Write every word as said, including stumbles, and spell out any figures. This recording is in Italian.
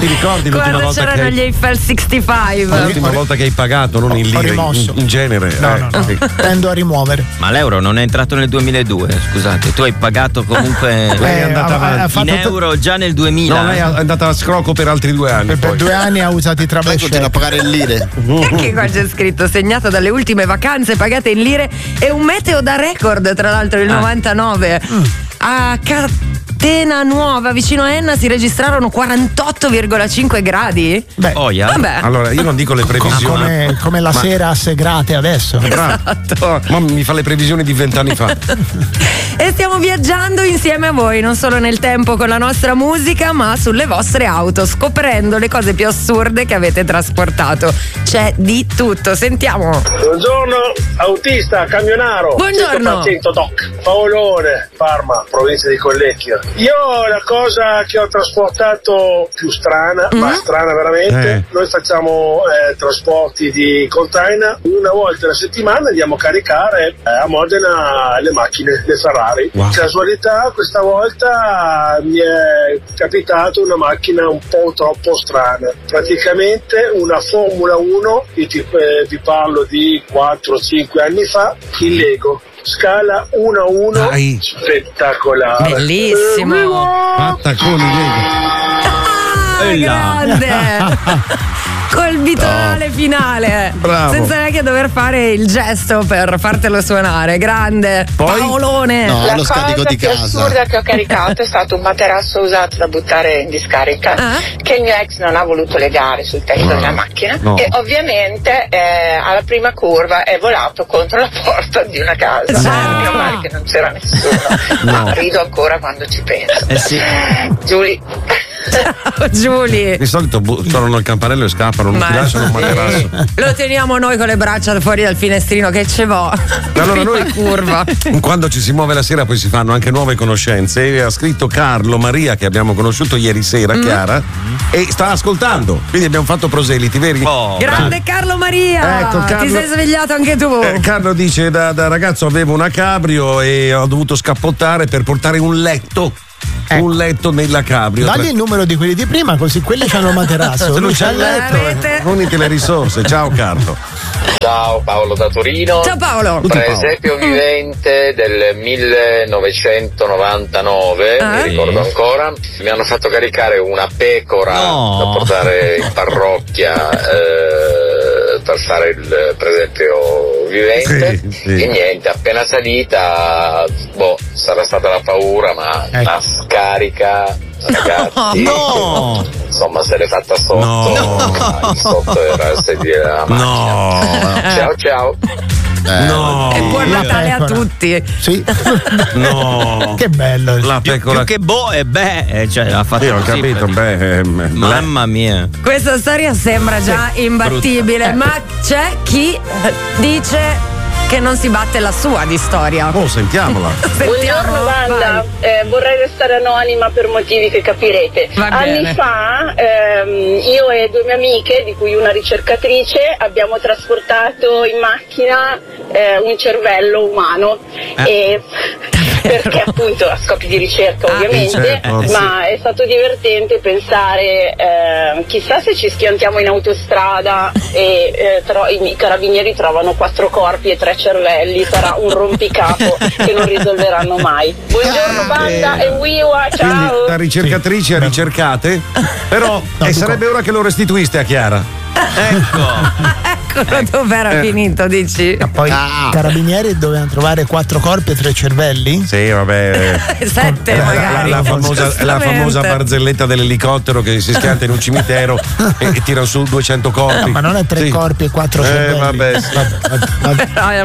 Ti ricordi l'ultima Quando volta c'erano che gli Eiffel sessantacinque? l'ultima volta che hai pagato, non in lire, in, in genere. No, eh. no, no. Tendo a rimuovere. Ma l'euro non è entrato nel duemiladue, scusate. Tu hai pagato comunque Lei è andata ha- ha avanti. fatto in euro già nel duemila. No, lei è andata a scrocco per altri due anni. Per, per poi. due anni ha usato i Poi travel continua a check. pagare in lire. Anche qua c'è scritto segnato dalle ultime vacanze pagate in lire e un meteo da record, tra l'altro il novantanove. A Catena Nuova vicino a Enna si registrarono quarantotto virgola cinque gradi. Beh, Oia. Vabbè. Allora, io non dico le co- previsioni. come, come la Ma- sera a Segrate adesso. Bravo. Esatto. Ma mi fa le previsioni di vent'anni fa. E stiamo viaggiando insieme a voi, non solo nel tempo con la nostra musica, ma sulle vostre auto, scoprendo le cose più assurde che avete trasportato. C'è di tutto, sentiamo. Buongiorno, autista, camionaro. Buongiorno. centoquattro Doc. Paolone, Parma, provincia di Collecchio. Io la cosa che ho trasportato più strana, ma strana veramente, Eh. noi facciamo eh, trasporti di container. Una volta alla settimana andiamo a caricare eh, a Modena le macchine, le Ferrari. Wow. Casualità, questa volta mi è capitato una macchina un po' troppo strana. Praticamente una Formula uno, io ti, eh, vi parlo di quattro cinque anni fa, in Lego. Scala uno a uno, Dai. spettacolare. Bellissimo. Fatta con i Ah, E là. grande. Col bitonale finale. Bravo. Senza neanche dover fare il gesto per fartelo suonare. Grande. Poi? Paolone. No, La lo scarico cosa di più casa. assurda che ho caricato è stato un materasso usato da buttare in discarica Ah. che il mio ex non ha voluto legare sul tetto No. della macchina No. e ovviamente eh, alla prima curva è volato contro la porta di una casa. No. Meno male che non c'era nessuno. No. Ma rido ancora quando ci penso. Eh sì. Giulia. Ciao Giulia. Di solito bu- tornano al campanello e scappano, non ti lasciano un materasso. Lo teniamo noi con le braccia fuori dal finestrino che ce vo. Allora noi Prima curva. quando ci si muove la sera poi si fanno anche nuove conoscenze. E ha scritto Carlo Maria che abbiamo conosciuto ieri sera, Chiara, e sta ascoltando. Quindi abbiamo fatto proseliti, veri? Oh, Grande Carlo Maria. Ecco, Carlo- Ti sei svegliato anche tu. Eh, Carlo dice da, da ragazzo avevo una cabrio e ho dovuto scappottare per portare un letto. Eh. Un letto nella cabrio. Dagli il numero di quelli di prima, così quelli c'hanno il materasso. Se non Lui c'è c'ha il il letto. Rete. Uniti le risorse. Ciao Carlo. Ciao, Paolo da Torino. Ciao Paolo. Tutti Paolo. Presepio vivente del millenovecentonovantanove, Ah. mi ricordo ancora, mi hanno fatto caricare una pecora No. da portare in parrocchia eh, per fare il presepio vivente. Sì, sì. E niente, appena salita, boh, sarà stata la paura, ma Ecco. la scarica, ragazzi, No. insomma se l'è fatta sotto, No. ma il sotto era il sedile della macchina. No. Ciao ciao. Eh, No. E buon La Natale a pecora. tutti. Sì. No. Che bello. La Più, pecora. più che boh e beh, cioè l'ha fatto Io ho così, capito, praticamente. beh. ehm, Mamma mia. Questa storia sembra già imbattibile, ma c'è chi dice che non si batte la sua di storia. Oh, sentiamola. Buongiorno banda, eh, vorrei restare anonima per motivi che capirete. Va Anni bene. fa ehm, io e due mie amiche, di cui una ricercatrice, abbiamo trasportato in macchina eh, un cervello umano e perché appunto a scopi di ricerca Ah, ovviamente, certo. ma è stato divertente pensare eh, chissà se ci schiantiamo in autostrada e eh, tro- i carabinieri trovano quattro corpi e tre cervelli, sarà un rompicapo che non risolveranno mai. Buongiorno banda e wiwa, Quindi ciao! da ricercatrici a ricercate, però No, e tu sarebbe ora che lo restituiste a Chiara. Eccolo dove era Eh. finito, dici? Poi Ah. i carabinieri dovevano trovare quattro corpi e tre cervelli. Sì, vabbè. Sette La, la- magari. la famosa, la Giustamente. famosa barzelletta dell'elicottero che si schianta in un cimitero e, e tira su duecento corpi. No, ma non è tre Sì. corpi e quattro Eh, cervelli. vabbè, sì. Vabbè, vabbè, vabbè. No,